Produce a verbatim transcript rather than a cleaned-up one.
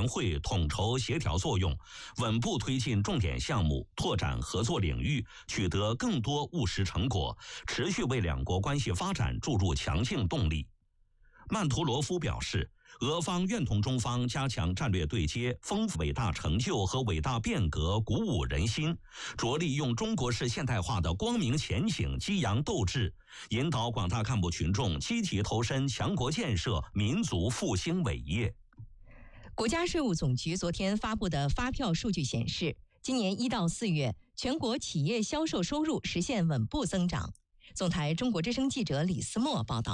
联会统筹协调作用，稳步推进重点项目，拓展合作领域，取得更多务实成果，持续为两国关系发展注入强劲动力。曼图罗夫表示，俄方愿同中方加强战略对接，丰富伟大成就和伟大变革，鼓舞人心，着力用中国式现代化的光明前景激扬斗志，引导广大干部群众积极投身强国建设、民族复兴伟业。 国家税务总局昨天发布的发票数据显示，今年一到四月，全国企业销售收入实现稳步增长。总台中国之声记者李思墨报道。